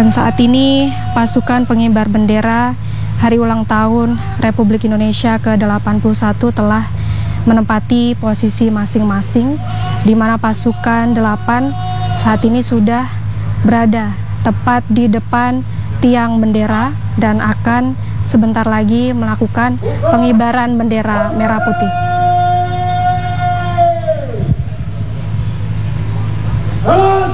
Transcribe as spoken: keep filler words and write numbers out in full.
Dan saat ini pasukan pengibar bendera Hari Ulang Tahun Republik Indonesia ke delapan puluh satu telah menempati posisi masing-masing, di mana pasukan delapan saat ini sudah berada tepat di depan tiang bendera dan akan sebentar lagi melakukan pengibaran bendera merah putih. Oh!